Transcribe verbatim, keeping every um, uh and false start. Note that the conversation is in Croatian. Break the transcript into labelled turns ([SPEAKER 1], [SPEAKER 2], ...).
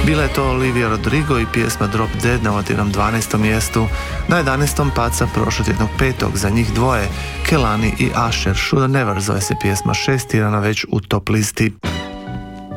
[SPEAKER 1] Bila je to Olivia Rodrigo i pjesma Drop Dead na emotivnom dvanaestom mjestu. Na jedanaestom pad sa prošlotjednog petog, za njih dvoje, Kelani i Asher. Shoulda Never zove se pjesma, šest tjedana već u top listi.